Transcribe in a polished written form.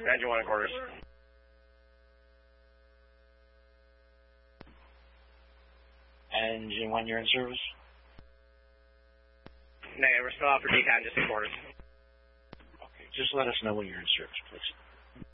Engine 1 quarters. Engine 1, you're in service? Negative, we're still out for decon, just in quarters. Okay, just let us know when you're in service, please.